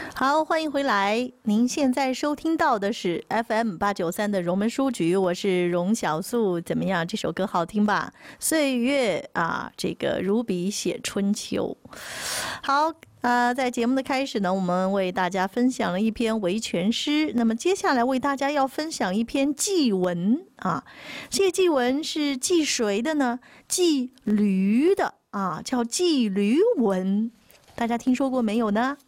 好，欢迎回来。您现在收听到的是 FM893的荣门书局，我是荣小素。怎么样？这首歌好听吧？岁月啊，这个如笔写春秋。好。在节目的开始呢，我们为大家分享了一篇维权诗。那么接下来为大家要分享一篇祭文啊。这个祭文是祭谁的呢？祭驴的啊，叫祭驴文。大家听说过没有呢？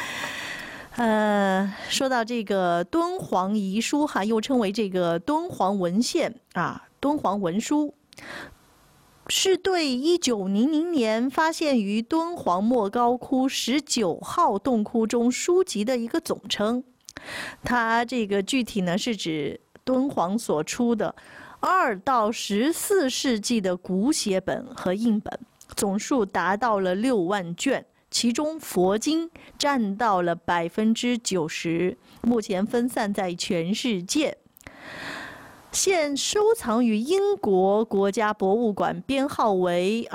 说到这个敦煌遗书哈，又称为这个敦煌文献啊，敦煌文书。是对1900年发现于敦煌莫高窟19号洞窟中书籍的一个总称。它这个具体呢是指敦煌所出的2到14世纪的古写本和印本，总数达到了6万卷，其中佛经占到了90%，目前分散在全世界。现收藏于英国国家博物馆，编号为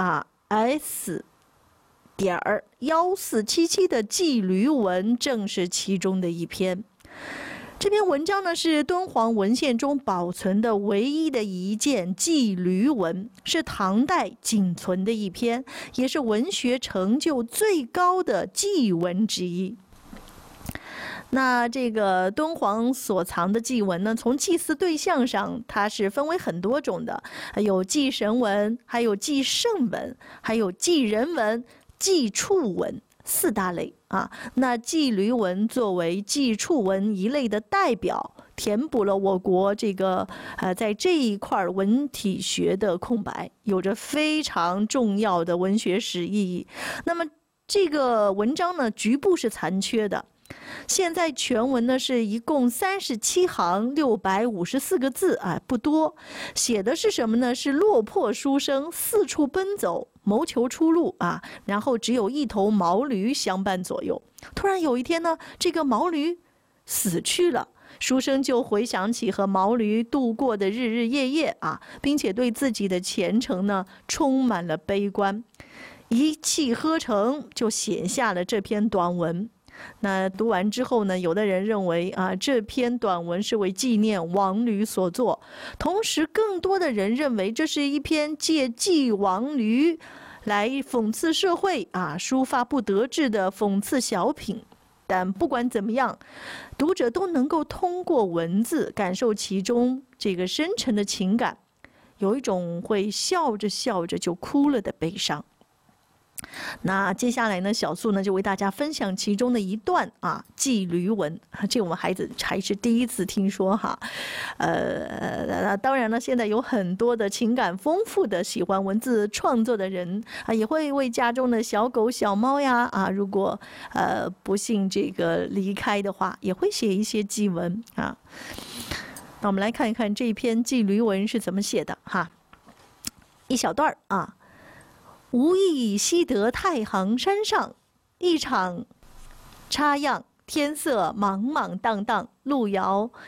S.1477的祭驴文正是其中的一篇。这篇文章呢是敦煌文献中保存的唯一的一件祭驴文，是唐代仅存的一篇，也是文学成就最高的祭文之一。那这个敦煌所藏的祭文呢，从祭祀对象上，它是分为很多种的，有祭神文，还有祭圣文，还有祭人文、祭畜文4大类啊。那祭驴文作为祭畜文一类的代表，填补了我国这个在这一块文体学的空白，有着非常重要的文学史意义。那么这个文章呢，局部是残缺的。现在全文呢是一共37行654个字啊，不多。写的是什么呢？是落魄书生四处奔走，谋求出路啊，然后只有一头毛驴相伴左右。突然有一天呢，这个毛驴死去了，书生就回想起和毛驴度过的日日夜夜啊，并且对自己的前程呢充满了悲观，一气呵成就写下了这篇短文。那读完之后呢，有的人认为这篇短文是为纪念王驴所作，同时更多的人认为这是一篇借祭王驴来讽刺社会抒发不得志的讽刺小品。但不管怎么样，读者都能够通过文字感受其中这个深沉的情感，有一种会笑着笑着就哭了的悲伤。那接下来呢，小素呢就为大家分享其中的一段祭驴文，这我们孩子还是第一次听说哈。当然了，现在有很多的情感丰富的喜欢文字创作的人也会为家中的小狗小猫呀如果不幸这个离开的话，也会写一些祭文啊。那我们来看一看这篇祭驴文是怎么写的哈，一小段无意西得太行山上，一场插样，天色茫茫荡荡，路遥